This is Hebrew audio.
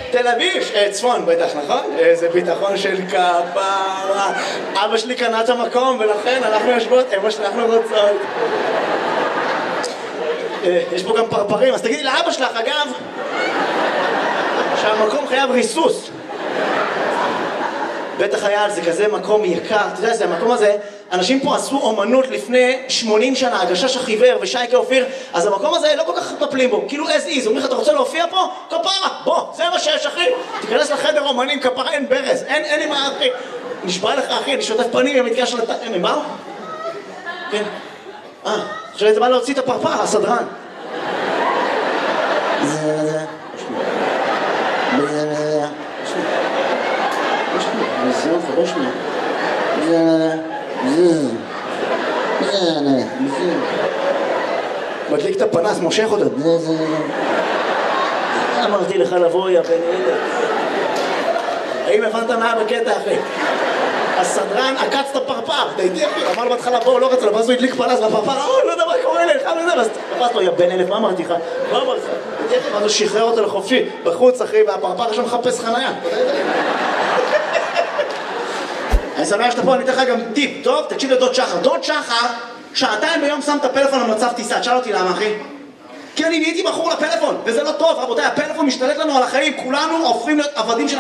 תל אביב, צפון בטח, נכון? איזה ביטחון של כפרה. אבא שלי קנה את המקום ולכן אנחנו יושבות, אמא שאנחנו רוצות. יש פה גם פרפרים, אז תגידי לאבא שלך, אגב, שהמקום חייב ריסוס. בטח היה על זה כזה מקום יקר, אתה יודע, זה המקום הזה, אנשים פה עשו אומנות לפני 80 שנה, הגשש החיוור ושייקה אופיר, אז המקום הזה לא כל כך מטפלים בו, כאילו as is, אומרים לך, אתה רוצה להופיע פה? כפרה, בוא, זה מה שיש אחי, תיכנס לחדר אומנים, כפרה, אין ברז, אין לי מה אחי, נשבע לך אחי, אני שוטף פנים, הם מתקשר הם באו? כן. עכשיו אתה בא להוציא את הפרפר, הסדרן. מדליק את הפנס, מושך אותו. אמרתי לך לבוא, יא בן ילד. האם הבנת מה בקטע אחי? הסדרן עקץ את הפרפר, דייתי אחי, אמר לו בהתחלה בואו, לא רצה לו, ואז הוא הדליק פנס והפרפר, לא יודע מה קורה לך, ואז תפס לו, יא בן אלף, מה אמרתי לך? מה אמרתי לך? ואז הוא שחרר אותו לחופשי, בחוץ אחי, והפרפר שם מחפש חנייה. אני שמח שאתה פה, אני אתן לך גם טיפ, טוב? תקשיב לדוד שחר. דוד שחר, שעתיים ביום שם את הפלאפון במצב טיסה, תשאל אותי למה אחי? כי אני נהייתי בחור לפלאפון, וזה לא טוב, רבותיי, הפלאפון משתלט לנו על החיים, כולנו הופכים להיות עבדים של